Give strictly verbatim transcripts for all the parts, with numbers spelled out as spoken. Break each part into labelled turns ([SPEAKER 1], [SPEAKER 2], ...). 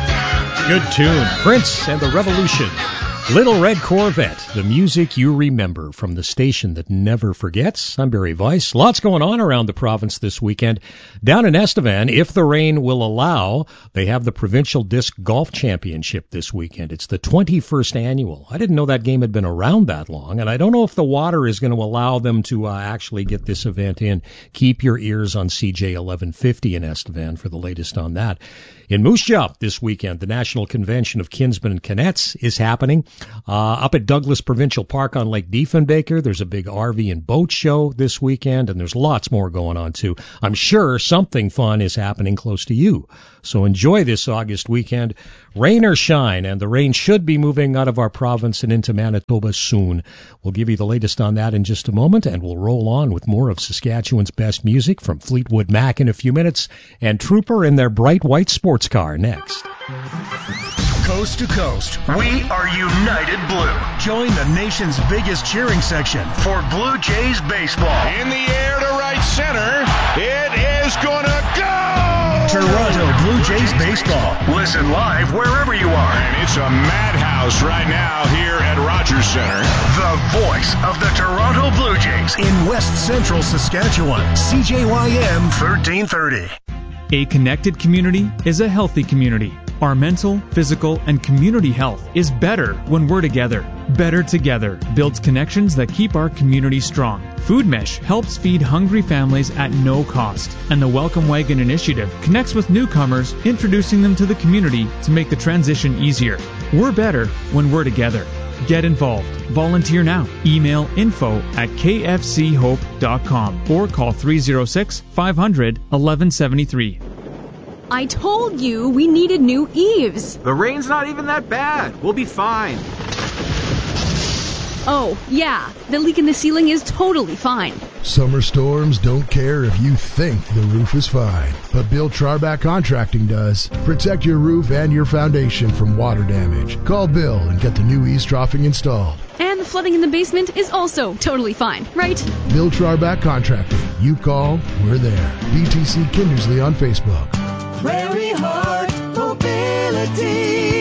[SPEAKER 1] Good tune. Prince and the Revolution. Little Red Corvette, the music you remember from the station that never forgets. I'm Barry Weiss. Lots going on around the province this weekend. Down in Estevan, if the rain will allow, they have the Provincial Disc Golf Championship this weekend. It's the twenty-first annual. I didn't know that game had been around that long, and I don't know if the water is going to allow them to uh, actually get this event in. Keep your ears on C J eleven fifty in Estevan for the latest on that. In Moose Jaw this weekend, the National Convention of Kinsmen and Kinettes is happening. Uh, up at Douglas Provincial Park on Lake Diefenbaker, there's a big R V and boat show this weekend, and there's lots more going on too. I'm sure something fun is happening close to you. So enjoy this August weekend, rain or shine, and the rain should be moving out of our province and into Manitoba soon. We'll give you the latest on that in just a moment, and we'll roll on with more of Saskatchewan's best music from Fleetwood Mac in a few minutes, and Trooper in their bright white sports car next.
[SPEAKER 2] Coast to coast, we are United Blue. Join the nation's biggest cheering section for Blue Jays baseball.
[SPEAKER 3] In the air to right center, it is gonna go!
[SPEAKER 2] Toronto Blue Jays baseball. Listen live wherever you are.
[SPEAKER 3] And it's a madhouse right now here at Rogers Center.
[SPEAKER 2] The voice of the Toronto Blue Jays in West Central Saskatchewan. C J Y M thirteen thirty.
[SPEAKER 4] A connected community is a healthy community. Our mental, physical, and community health is better when we're together. Better Together builds connections that keep our community strong. Food Mesh helps feed hungry families at no cost. And the Welcome Wagon Initiative connects with newcomers, introducing them to the community to make the transition easier. We're better when we're together. Get involved. Volunteer now. Email info at k f c hope dot com or call three oh six, five hundred, eleven seventy-three.
[SPEAKER 5] I told you we needed new eaves.
[SPEAKER 6] The rain's not even that bad. We'll be fine.
[SPEAKER 5] Oh, yeah. The leak in the ceiling is totally fine.
[SPEAKER 7] Summer storms don't care if you think the roof is fine. But Bill Charback Contracting does. Protect your roof and your foundation from water damage. Call Bill and get the new eaves troughing installed.
[SPEAKER 5] And the flooding in the basement is also totally fine, right?
[SPEAKER 7] Bill Charback Contracting. You call, we're there. B T C Kindersley on Facebook.
[SPEAKER 8] Prairie Heart Mobility.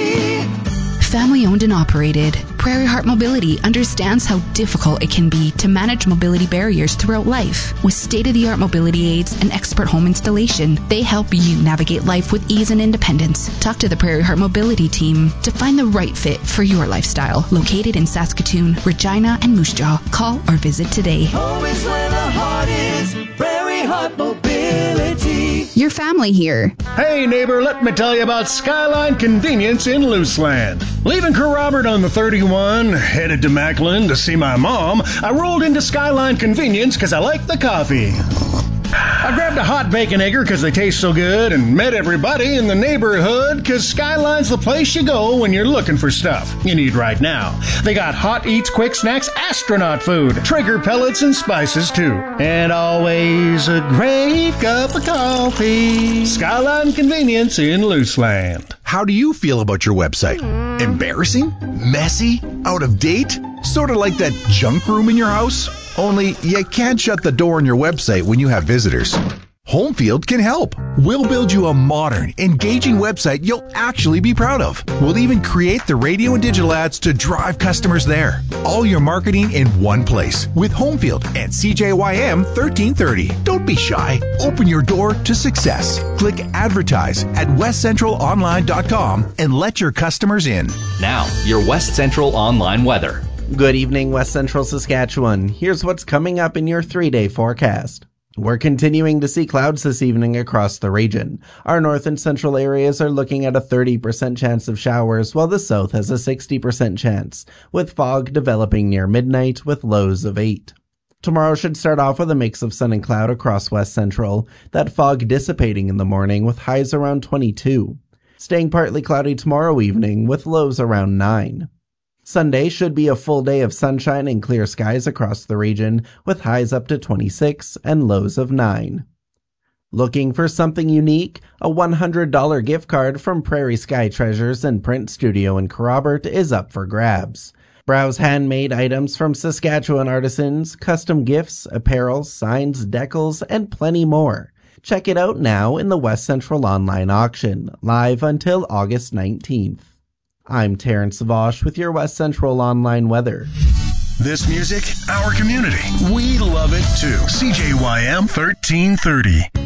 [SPEAKER 9] Family owned and operated, Prairie Heart Mobility understands how difficult it can be to manage mobility barriers throughout life. With state-of-the-art mobility aids and expert home installation, they help you navigate life with ease and independence. Talk to the Prairie Heart Mobility team to find the right fit for your lifestyle. Located in Saskatoon, Regina, and Moose Jaw. Call or visit today.
[SPEAKER 8] Home is where the heart is. Prairie Heart Mobility.
[SPEAKER 9] Your family here.
[SPEAKER 2] Hey neighbor, let me tell you about Skyline Convenience in Luceland. Leaving Kerr Robert on the thirty-one, headed to Macklin to see my mom, I rolled into Skyline Convenience because I like the coffee. I grabbed a hot bacon egger because they taste so good and met everybody in the neighborhood because Skyline's the place you go when you're looking for stuff you need right now. They got hot eats, quick snacks, astronaut food, Traeger pellets and spices too. And always a great cup of coffee. Skyline Convenience in Luceland.
[SPEAKER 10] How do you feel about your website? Embarrassing? Messy? Out of date? Sort of like that junk room in your house? Only you can't shut the door on your website when you have visitors. Homefield can help. We'll build you a modern, engaging website you'll actually be proud of. We'll even create the radio and digital ads to drive customers there. All your marketing in one place with Homefield and C J Y M thirteen thirty. Don't be shy. Open your door to success. Click advertise at west central online dot com and let your customers in.
[SPEAKER 11] Now, your West Central Online weather.
[SPEAKER 12] Good evening, West Central Saskatchewan. Here's what's coming up in your three-day forecast. We're continuing to see clouds this evening across the region. Our north and central areas are looking at a thirty percent chance of showers, while the south has a sixty percent chance, with fog developing near midnight with lows of eight. Tomorrow should start off with a mix of sun and cloud across West Central, that fog dissipating in the morning with highs around twenty-two. Staying partly cloudy tomorrow evening with lows around nine. Sunday should be a full day of sunshine and clear skies across the region, with highs up to twenty-six and lows of nine. Looking for something unique? A one hundred dollars gift card from Prairie Sky Treasures and Print Studio in Kerr Robert is up for grabs. Browse handmade items from Saskatchewan artisans, custom gifts, apparel, signs, decals, and plenty more. Check it out now in the West Central Online Auction, live until August nineteenth. I'm Terrence Savosh with your West Central Online weather.
[SPEAKER 2] This music, our community. We love it too. C J Y M thirteen thirty.